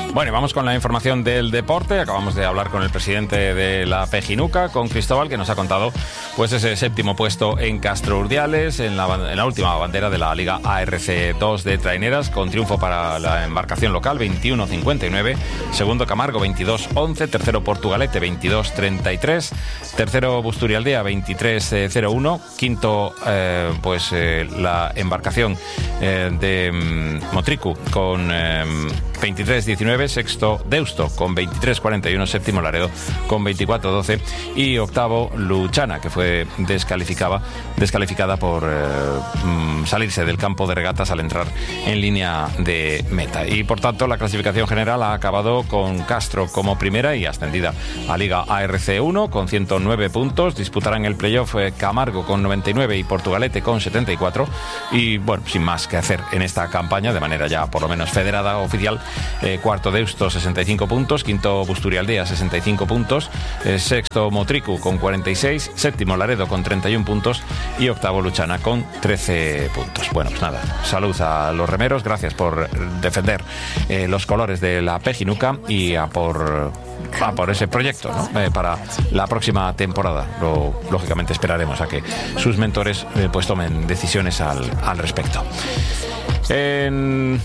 Bueno, y vamos con la información del deporte. Acabamos de hablar con el presidente de la Pejinuca, con Cristóbal, que nos ha contado pues ese séptimo puesto en Castro Urdiales, en la última bandera de la Liga ARC2 de traineras, con triunfo para la embarcación local, 21-59. Segundo Camargo, 22-11. Tercero Portugalete, 22-33. Tercero Busturialdea, 23-01. Quinto, la embarcación de Motricu, con 23-19, sexto Deusto con 23-41, séptimo Laredo con 24-12 y octavo Luchana, que fue descalificada por salirse del campo de regatas al entrar en línea de meta. Y por tanto la clasificación general ha acabado con Castro como primera y ascendida a Liga ARC1 con 109 puntos. Disputarán el playoff Camargo con 99 y Portugalete con 74. Y bueno, sin más que hacer en esta campaña, de manera ya por lo menos federada oficial, cuarto Deusto 65 puntos, quinto Busturialdea 65 puntos, sexto Motricu con 46, séptimo Laredo con 31 puntos y octavo Luchana con 13 puntos. Bueno, pues nada, salud a los remeros, gracias por defender los colores de la Pejinuca y a por ese proyecto, ¿no? Para la próxima temporada. Lógicamente esperaremos a que sus mentores pues tomen decisiones al respecto. En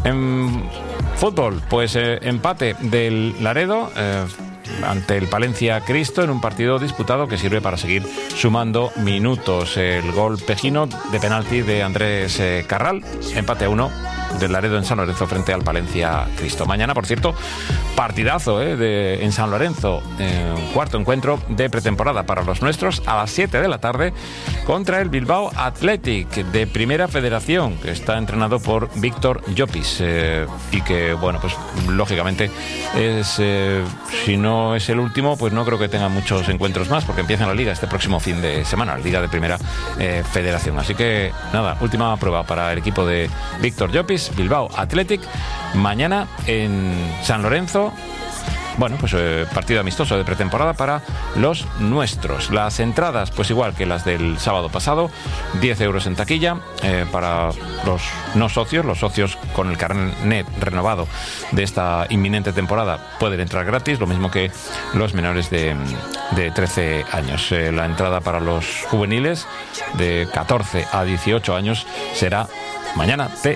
fútbol, pues empate del Laredo ante el Palencia Cristo en un partido disputado que sirve para seguir sumando minutos. El gol pejino de penalti de Andrés Carral, empate a 1 del Laredo en San Lorenzo frente al Palencia Cristo. Mañana, por cierto, partidazo en San Lorenzo, cuarto encuentro de pretemporada para los nuestros, a las 7 de la tarde contra el Bilbao Athletic de Primera Federación, que está entrenado por Víctor Llopis, y que, bueno, pues lógicamente es, si no es el último, pues no creo que tenga muchos encuentros más, porque empieza la Liga este próximo fin de semana, la Liga de Primera Federación. Así que nada, última prueba para el equipo de Víctor Llopis, Bilbao Athletic, mañana en San Lorenzo. Bueno, pues partido amistoso de pretemporada para los nuestros. Las entradas, pues igual que las del sábado pasado, 10 euros en taquilla para los no socios. Los socios con el carnet renovado de esta inminente temporada pueden entrar gratis, lo mismo que los menores de 13 años. La entrada para los juveniles de 14 a 18 años será mañana de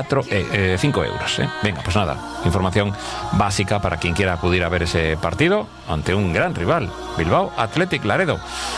5 euros. Venga, pues nada, información básica para quien quiera acudir a ver ese partido ante un gran rival, Bilbao Athletic Laredo.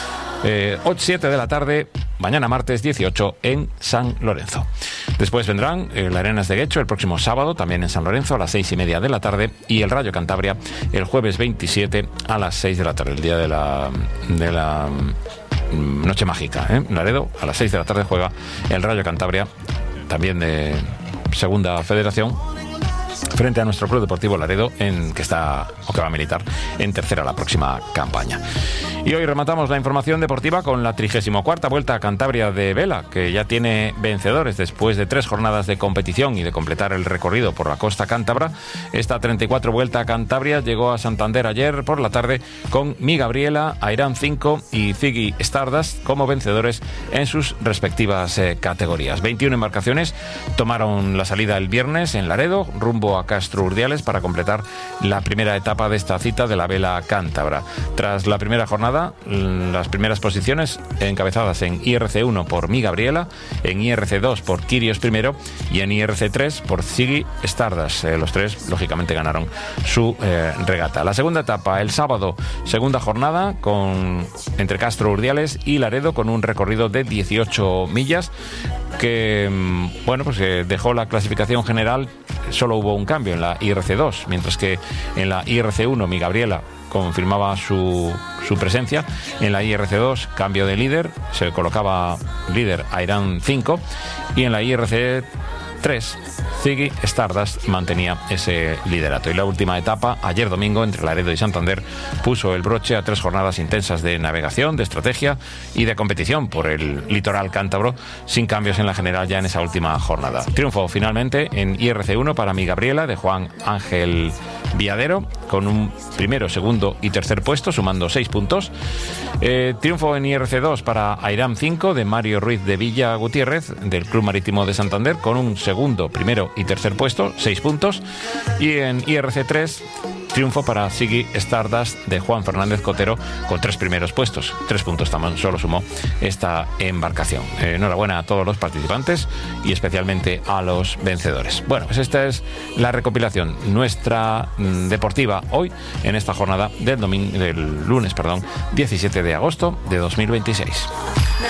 8-7 de la tarde, mañana martes 18 en San Lorenzo. Después vendrán las Arenas de Guecho el próximo sábado, también en San Lorenzo, a las 6:30 de la tarde, y el Rayo Cantabria el jueves 27 a las 6 de la tarde, el día de la noche mágica. Laredo, a las 6 de la tarde juega el Rayo Cantabria, también de Segunda Federación, frente a nuestro Club Deportivo Laredo, que va a militar en tercera la próxima campaña. Y hoy rematamos la información deportiva con la 34ª Vuelta a Cantabria de vela, que ya tiene vencedores después de 3 jornadas de competición y de completar el recorrido por la costa cántabra. Esta 34 Vuelta a Cantabria llegó a Santander ayer por la tarde con Mi Gabriela, Airán 5 y Ziggy Stardust como vencedores en sus respectivas categorías. 21 embarcaciones tomaron la salida el viernes en Laredo, rumbo a Castro Urdiales, para completar la primera etapa de esta cita de la vela cántabra. Tras la primera jornada, las primeras posiciones encabezadas en IRC1 por Mi Gabriela, en IRC2 por Kirios I y en IRC3 por Ziggy Stardust. Los tres, lógicamente, ganaron su regata. La segunda etapa, el sábado, segunda jornada entre Castro Urdiales y Laredo, con un recorrido de 18 millas que, bueno, pues dejó la clasificación general. Solo hubo un cambio en la IRC2, mientras que en la IRC1 Mi Gabriela confirmaba su presencia. En la IRC2, cambio de líder, se colocaba líder Airán 5, y en la IRC3 Ziggy Stardust mantenía ese liderato. Y la última etapa, ayer domingo, entre Laredo y Santander, puso el broche a 3 jornadas intensas de navegación, de estrategia y de competición por el litoral cántabro, sin cambios en la general ya en esa última jornada. Triunfo finalmente en IRC1 para Mi Gabriela, de Juan Ángel Viadero, con un primero, segundo y tercer puesto, sumando 6 puntos. Triunfo en IRC2 para Airam 5 de Mario Ruiz de Villa Gutiérrez, del Club Marítimo de Santander, con un segundo, primero y tercer puesto, 6 puntos. Y en IRC3, triunfo para Sigui Stardust de Juan Fernández Cotero, con 3 primeros puestos. 3 puntos también solo sumó esta embarcación. Enhorabuena a todos los participantes y especialmente a los vencedores. Bueno, pues esta es la recopilación nuestra deportiva hoy, en esta jornada del lunes 17 de agosto de 2026.